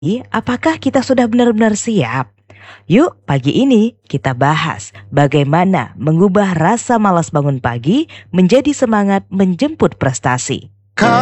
Apakah kita sudah benar-benar siap? Yuk, pagi ini kita bahas bagaimana mengubah rasa malas bangun pagi menjadi semangat menjemput prestasi.